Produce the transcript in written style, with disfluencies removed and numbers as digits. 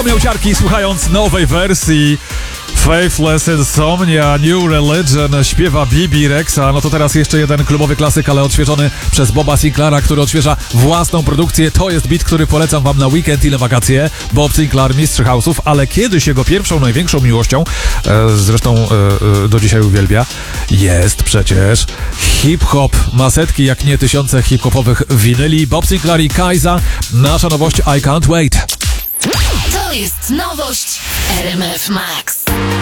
pomiałciarki, słuchając nowej wersji Faithless Insomnia, New Religion śpiewa Bibi Rexa. No to teraz jeszcze jeden klubowy klasyk, ale odświeżony przez Boba Sinclaira, który odświeża własną produkcję. To jest beat, który polecam wam na weekend i na wakacje. Bob Sinclair, mistrz house'ów, ale kiedyś jego pierwszą, największą miłością, zresztą do dzisiaj uwielbia, jest przecież hip-hop. Ma setki, jak nie tysiące hip-hopowych winyli. Bob Sinclair i Kaiza, nasza nowość I Can't Wait. To jest nowość RMF Max.